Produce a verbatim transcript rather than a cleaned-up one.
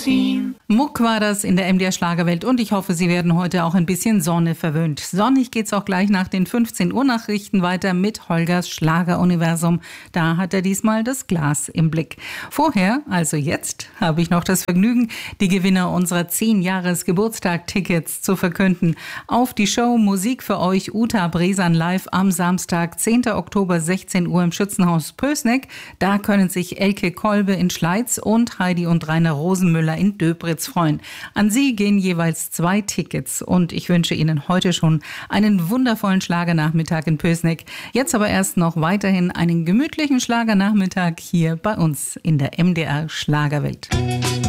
ziehen. Muck war das in der M D R Schlagerwelt und ich hoffe, Sie werden heute auch ein bisschen Sonne verwöhnt. Sonnig geht's auch gleich nach den fünfzehn Uhr Nachrichten weiter mit Holgers Schlageruniversum. Da hat er diesmal das Glas im Blick. Vorher, also jetzt, habe ich noch das Vergnügen, die Gewinner unserer zehn Jahres Geburtstag-Tickets zu verkünden. Auf die Show Musik für euch Uta Bresan live am Samstag, zehnten Oktober, sechzehn Uhr im Schützenhaus Pößneck. Da können sich Elke Kolbe in Schleiz und Heidi und Rainer Rosenmüller in Döbritz freuen. An Sie gehen jeweils zwei Tickets und ich wünsche Ihnen heute schon einen wundervollen Schlagernachmittag in Pößneck. Jetzt aber erst noch weiterhin einen gemütlichen Schlagernachmittag hier bei uns in der M D R Schlagerwelt.